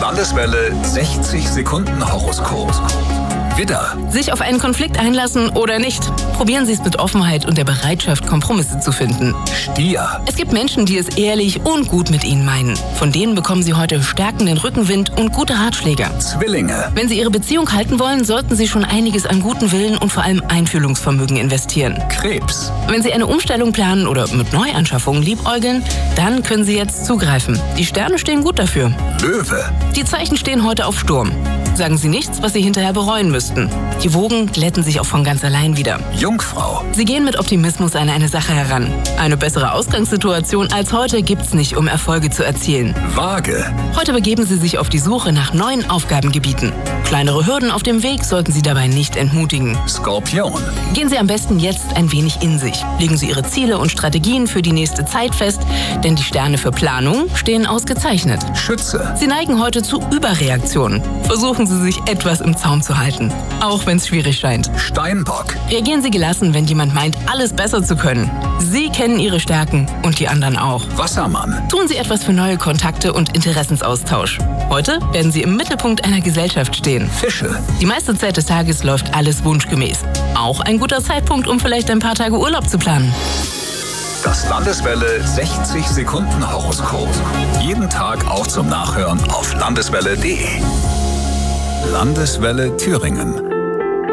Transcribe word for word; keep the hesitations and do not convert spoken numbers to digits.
Landeswelle sechzig Sekunden Horoskop. Widder. Sich auf einen Konflikt einlassen oder nicht? Probieren Sie es mit Offenheit und der Bereitschaft, Kompromisse zu finden. Stier. Es gibt Menschen, die es ehrlich und gut mit Ihnen meinen. Von denen bekommen Sie heute stärkenden Rückenwind und gute Ratschläge. Zwillinge. Wenn Sie Ihre Beziehung halten wollen, sollten Sie schon einiges an guten Willen und vor allem Einfühlungsvermögen investieren. Krebs. Wenn Sie eine Umstellung planen oder mit Neuanschaffungen liebäugeln, dann können Sie jetzt zugreifen. Die Sterne stehen gut dafür. Löwe. Die Zeichen stehen heute auf Sturm. Sagen Sie nichts, was Sie hinterher bereuen müssten. Die Wogen glätten sich auch von ganz allein wieder. Jungfrau. Sie gehen mit Optimismus an eine Sache heran. Eine bessere Ausgangssituation als heute gibt's nicht, um Erfolge zu erzielen. Waage. Heute begeben Sie sich auf die Suche nach neuen Aufgabengebieten. Kleinere Hürden auf dem Weg sollten Sie dabei nicht entmutigen. Skorpion. Gehen Sie am besten jetzt ein wenig in sich. Legen Sie Ihre Ziele und Strategien für die nächste Zeit fest, denn die Sterne für Planung stehen ausgezeichnet. Schütze. Sie neigen heute zu Überreaktionen. Versuchen Sie sich etwas im Zaum zu halten, auch wenn es schwierig scheint. Steinbock. Reagieren Sie gelassen, wenn jemand meint, alles besser zu können. Sie kennen Ihre Stärken und die anderen auch. Wassermann. Tun Sie etwas für neue Kontakte und Interessensaustausch. Heute werden Sie im Mittelpunkt einer Gesellschaft stehen. Fische. Die meiste Zeit des Tages läuft alles wunschgemäß. Auch ein guter Zeitpunkt, um vielleicht ein paar Tage Urlaub zu planen. Das Landeswelle sechzig Sekunden Horoskop. Jeden Tag auch zum Nachhören auf landeswelle punkt de. Landeswelle Thüringen.